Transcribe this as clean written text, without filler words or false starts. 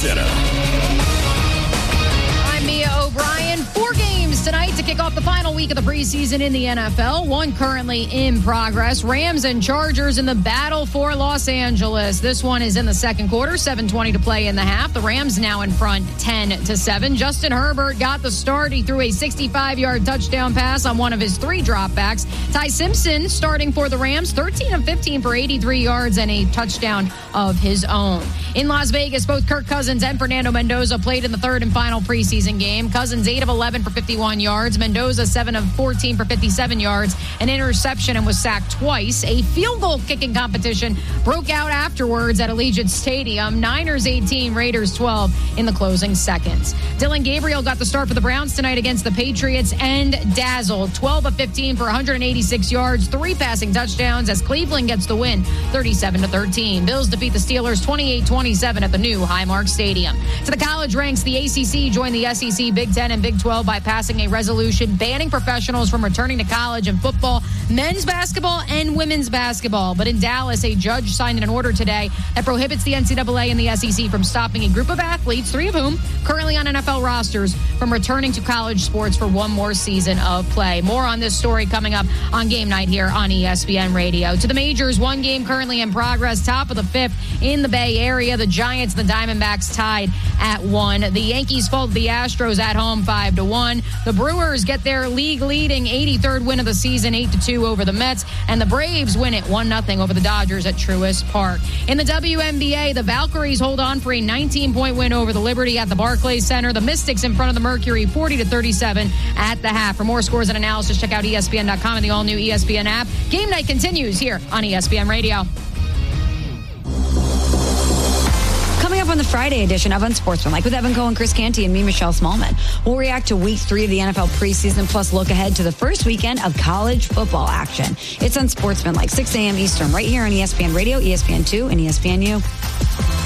Center. I'm Mia O'Brien. 4 games tonight to kick off the final week of the preseason in the NFL. One currently in progress. Rams and Chargers in the battle for Los Angeles. This one is in the second quarter. 7:20 to play in the half. The Rams now in front 10-7. Justin Herbert got the start. He threw a 65-yard touchdown pass on one of his 3 dropbacks. Ty Simpson starting for the Rams. 13 of 15 for 83 yards and a touchdown of his own. In Las Vegas, both Kirk Cousins and Fernando Mendoza played in the third and final preseason game. Cousins 8 of 11 for 51 yards. Mendoza 7 of 14 for 57 yards. An interception and was sacked twice. A field goal kicking competition broke out afterwards at Allegiant Stadium. Niners 18, Raiders 12 in the closing seconds. Dylan Gabriel got the start for the Browns tonight against the Patriots and dazzled. 12 of 15 for 186 yards, 3 passing touchdowns as Cleveland gets the win 37-13. Bills defeat the Steelers 28-27 at the new Highmark Stadium. To the college ranks, the ACC joined the SEC, Big Ten, and Big 12 by passing a resolution banning professionals from returning to college in football, men's basketball, and women's basketball. But in Dallas, a judge signed an order today that prohibits the NCAA and the SEC from stopping a group of athletes, 3 of whom currently on NFL rosters, from returning to college sports for one more season of play. More on this story coming up on Game Night here on ESPN Radio. To the majors, 1 game currently in progress, top of the 5th in the Bay Area. The Giants and the Diamondbacks tied at 1. The Yankees fall to the Astros at home 5-1. The Brewers get their league-leading 83rd win of the season, 8-2 over the Mets. And the Braves win it 1-0 over the Dodgers at Truist Park. In the WNBA, the Valkyries hold on for a 19-point win over the Liberty at the Barclays Center. The Mystics in front of the Mercury 40-37 at the half. For more scores and analysis, check out ESPN.com and the all-new ESPN app. Game Night continues here on ESPN Radio. Coming up on the Friday edition of Unsportsmanlike with Evan Cohen, Chris Canty, and me, Michelle Smallman. We'll react to week 3 of the NFL preseason, plus look ahead to the first weekend of college football action. It's Unsportsmanlike, 6 a.m. Eastern, right here on ESPN Radio, ESPN2, and ESPNU.